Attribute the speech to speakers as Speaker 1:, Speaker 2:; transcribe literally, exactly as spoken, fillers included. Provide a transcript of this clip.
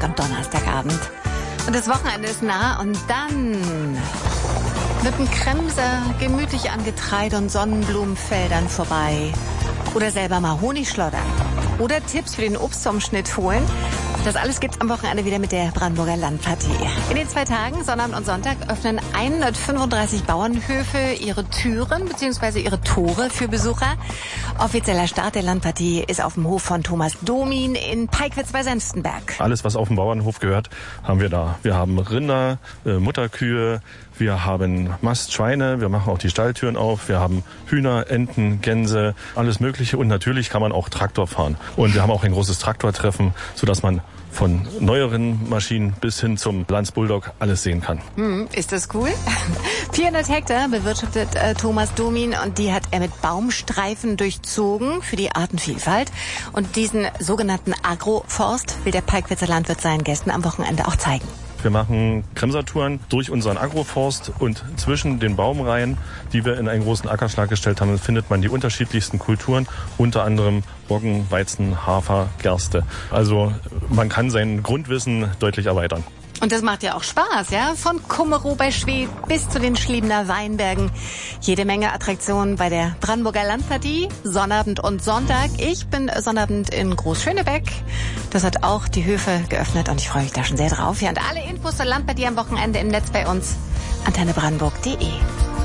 Speaker 1: Brandenburg am Donnerstagabend. Und das Wochenende ist nah und dann mit dem Kremser gemütlich an Getreide- und Sonnenblumenfeldern vorbei. Oder selber mal Honig schlottern. Oder Tipps für den Obstumschnitt holen. Das alles gibt's am Wochenende wieder mit der Brandenburger Landpartie. In den zwei Tagen, Sonnabend und Sonntag, öffnen hundertfünfunddreißig Bauernhöfe ihre Türen bzw. ihre Tore für Besucher. Offizieller Start der Landpartie ist auf dem Hof von Thomas Domin in Peigwitz bei Senftenberg.
Speaker 2: Alles, was auf dem Bauernhof gehört, haben wir da. Wir haben Rinder, äh, Mutterkühe, wir haben Mastschweine, wir machen auch die Stalltüren auf, wir haben Hühner, Enten, Gänse, alles Mögliche und natürlich kann man auch Traktor fahren. Und wir haben auch ein großes Traktortreffen, sodass man von neueren Maschinen bis hin zum Lanz Bulldog alles sehen kann.
Speaker 1: Hm, ist das cool? vierhundert Hektar bewirtschaftet äh, Thomas Domin und die hat er mit Baumstreifen durchzogen für die Artenvielfalt. Und diesen sogenannten Agroforst will der Peigwitzer Landwirt seinen Gästen am Wochenende auch zeigen.
Speaker 2: Wir machen Kremsertouren durch unseren Agroforst und zwischen den Baumreihen, die wir in einen großen Ackerschlag gestellt haben, findet man die unterschiedlichsten Kulturen, unter anderem Roggen, Weizen, Hafer, Gerste. Also man kann sein Grundwissen deutlich erweitern.
Speaker 1: Und das macht ja auch Spaß, ja? Von Kummerow bei Schwedt bis zu den Schliebener Weinbergen. Jede Menge Attraktionen bei der Brandenburger Landpartie. Sonnabend und Sonntag. Ich bin Sonnabend in Großschönebeck. Das hat auch die Höfe geöffnet und ich freue mich da schon sehr drauf. Ja, und alle Infos zur Landpartie am Wochenende im Netz bei uns. antenne brandenburg punkt de